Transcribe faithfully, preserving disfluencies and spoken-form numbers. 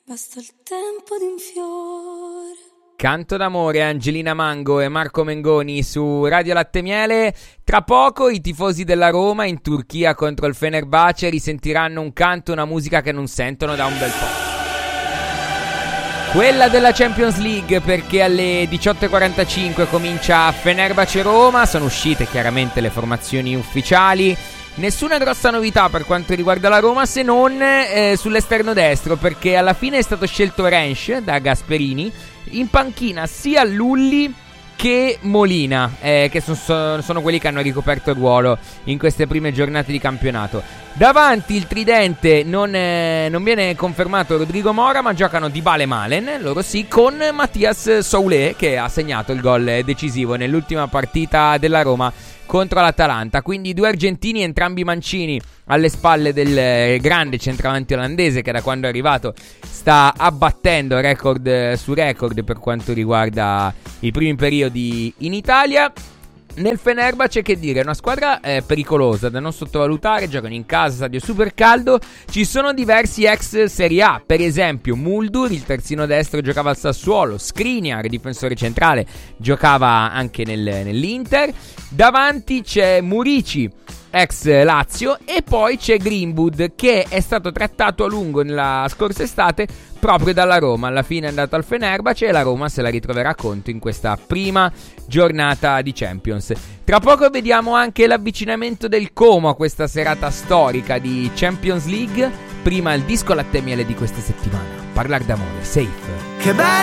Basta il tempo di un fiore. Canto d'amore, Angelina Mango e Marco Mengoni su Radio Latte Miele. Tra poco i tifosi della Roma in Turchia contro il Fenerbahce risentiranno un canto, una musica che non sentono da un bel po'. Quella della Champions League, perché alle diciotto e quarantacinque comincia Fenerbahce-Roma. Sono uscite chiaramente le formazioni ufficiali. Nessuna grossa novità per quanto riguarda la Roma, se non eh, sull'esterno destro, perché alla fine è stato scelto Rensch da Gasperini. In panchina sia Lulli che Molina, eh, che son, sono quelli che hanno ricoperto il ruolo in queste prime giornate di campionato. Davanti il tridente non, eh, non viene confermato Rodrigo Mora, ma giocano Dybala e Malen, loro sì, con Mathias Soulé che ha segnato il gol decisivo nell'ultima partita della Roma contro l'Atalanta. Quindi due argentini, entrambi mancini, alle spalle del grande centravanti olandese che da quando è arrivato sta abbattendo record su record per quanto riguarda i primi periodi in Italia. Nel Fenerbahce, che dire, è una squadra eh, pericolosa da non sottovalutare, giocano in casa, stadio super caldo, ci sono diversi ex Serie A, per esempio Muldur, il terzino destro, giocava al Sassuolo, Skriniar, difensore centrale, giocava anche nel, nell'Inter, davanti c'è Murici, ex Lazio, e poi c'è Greenwood che è stato trattato a lungo nella scorsa estate proprio dalla Roma. Alla fine è andato al Fenerbahce e la Roma se la ritroverà a conto in questa prima giornata di Champions. Tra poco vediamo anche l'avvicinamento del Como a questa serata storica di Champions League. Prima il disco Latte Miele di questa settimana, Parlar d'amore, Safe. Che bello!